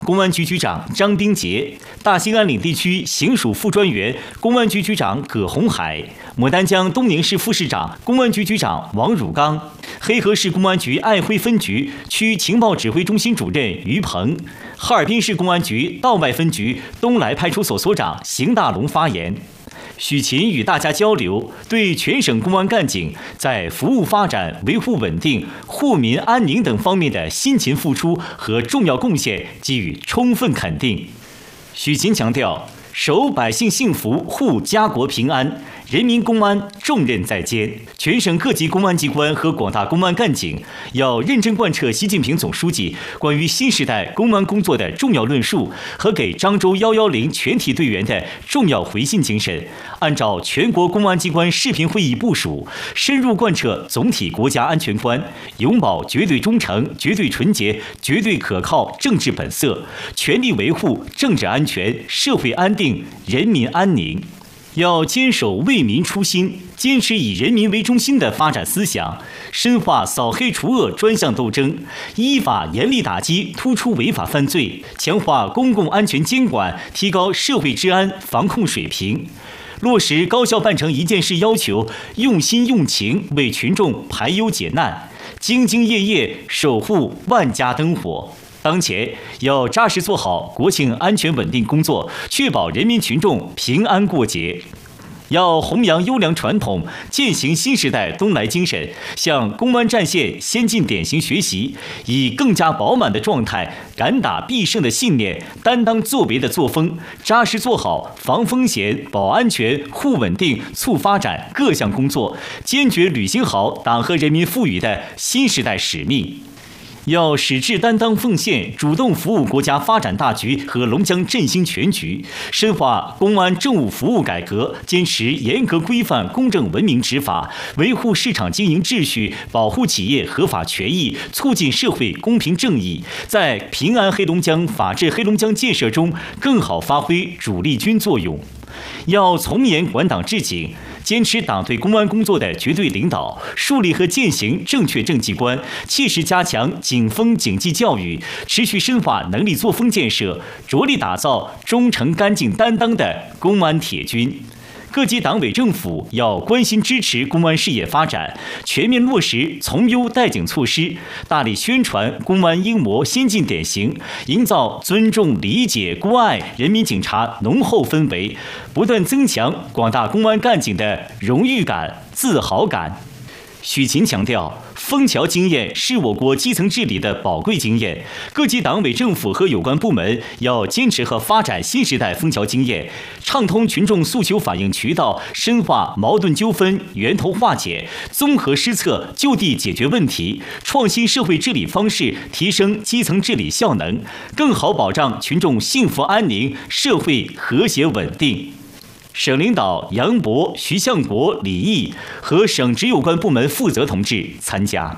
公安局局长张斌杰，大兴安岭地区行署副专员、公安局局长葛洪海，牡丹江东宁市副市长、公安局局长王汝刚，黑河市公安局爱辉分局区情报指挥中心主任于鹏，哈尔滨市公安局道外分局东来派出所所长邢大龙发言。许勤与大家交流，对全省公安干警在服务发展、维护稳定、护民安宁等方面的辛勤付出和重要贡献给予充分肯定。许勤强调，守百姓幸福、护家国平安，人民公安重任在肩，全省各级公安机关和广大公安干警要认真贯彻习近平总书记关于新时代公安工作的重要论述和给漳州110全体队员的重要回信精神，按照全国公安机关视频会议部署，深入贯彻总体国家安全观，永葆绝对忠诚、绝对纯洁、绝对可靠政治本色，全力维护政治安全、社会安定、人民安宁。要坚守为民初心，坚持以人民为中心的发展思想，深化扫黑除恶专项斗争，依法严厉打击突出违法犯罪，强化公共安全监管，提高社会治安防控水平，落实高效办成一件事要求，用心用情为群众排忧解难，兢兢业业守护万家灯火。当前要扎实做好国庆安全稳定工作，确保人民群众平安过节。要弘扬优良传统，践行新时代东来精神，向公安战线先进典型学习，以更加饱满的状态，敢打必胜的信念，担当作为的作风，扎实做好防风险、保安全、护稳定、促发展各项工作，坚决履行好党和人民赋予的新时代使命。要矢志担当奉献，主动服务国家发展大局和龙江振兴全局，深化公安政务服务改革，坚持严格规范、公正文明执法，维护市场经营秩序，保护企业合法权益，促进社会公平正义，在平安黑龙江、法治黑龙江建设中更好发挥主力军作用。要从严管党治警，坚持党对公安工作的绝对领导，树立和践行正确政绩观，切实加强警风警纪教育，持续深化能力作风建设，着力打造忠诚干净担当的公安铁军。各级党委政府要关心支持公安事业发展，全面落实从优待警措施，大力宣传公安英模先进典型，营造尊重、理解、关爱人民警察浓厚氛围，不断增强广大公安干警的荣誉感、自豪感。许勤强调，枫桥经验是我国基层治理的宝贵经验，各级党委政府和有关部门要坚持和发展新时代枫桥经验，畅通群众诉求反映渠道，深化矛盾纠纷源头化解，综合施策就地解决问题，创新社会治理方式，提升基层治理效能，更好保障群众幸福安宁、社会和谐稳定。省领导杨博、徐向国、李毅和省直有关部门负责同志参加。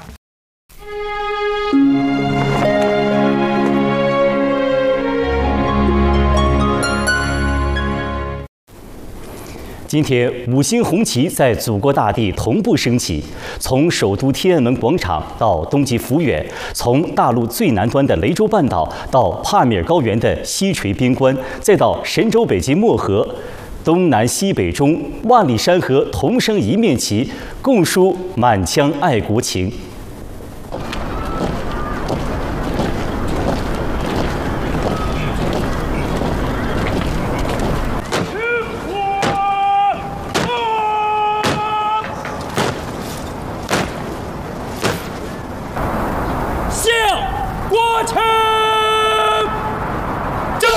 今天，5星红旗在祖国大地同步升起，从首都天安门广场到东极抚远，从大陆最南端的雷州半岛到帕米尔高原的西垂边关，再到神州北极漠河。东南西北中，万里山河同升一面旗，共抒满腔爱国情。 向国旗！